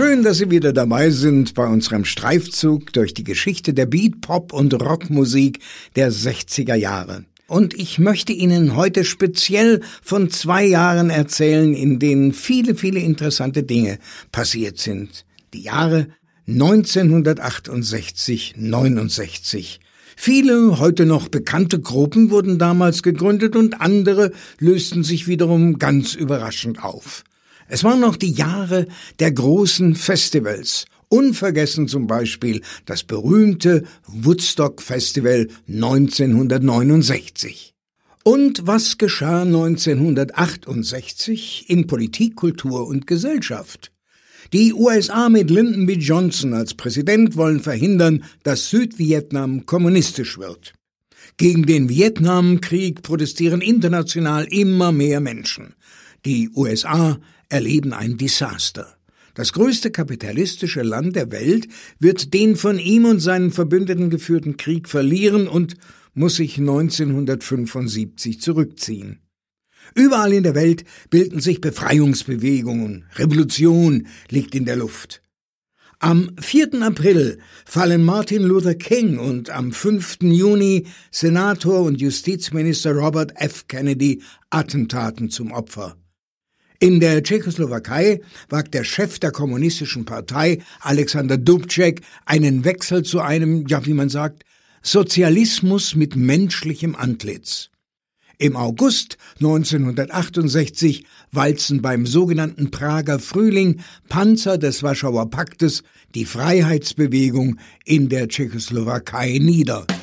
Schön, dass Sie wieder dabei sind bei unserem Streifzug durch die Geschichte der Beat-, Pop- und Rockmusik der 60er Jahre. Und ich möchte Ihnen heute speziell von 2 Jahren erzählen, in denen viele, viele interessante Dinge passiert sind. Die Jahre 1968, 69. Viele heute noch bekannte Gruppen wurden damals gegründet und andere lösten sich wiederum ganz überraschend auf. Es waren noch die Jahre der großen Festivals. Unvergessen zum Beispiel das berühmte Woodstock Festival 1969. Und was geschah 1968 in Politik, Kultur und Gesellschaft? Die USA mit Lyndon B. Johnson als Präsident wollen verhindern, dass Südvietnam kommunistisch wird. Gegen den Vietnamkrieg protestieren international immer mehr Menschen. Die USA erleben ein Desaster. Das größte kapitalistische Land der Welt wird den von ihm und seinen Verbündeten geführten Krieg verlieren und muss sich 1975 zurückziehen. Überall in der Welt bilden sich Befreiungsbewegungen, Revolution liegt in der Luft. Am 4. April fallen Martin Luther King und am 5. Juni Senator und Justizminister Robert F. Kennedy Attentaten zum Opfer. In der Tschechoslowakei wagt der Chef der kommunistischen Partei, Alexander Dubček, einen Wechsel zu einem, wie man sagt, Sozialismus mit menschlichem Antlitz. Im August 1968 walzen beim sogenannten Prager Frühling Panzer des Warschauer Paktes die Freiheitsbewegung in der Tschechoslowakei nieder.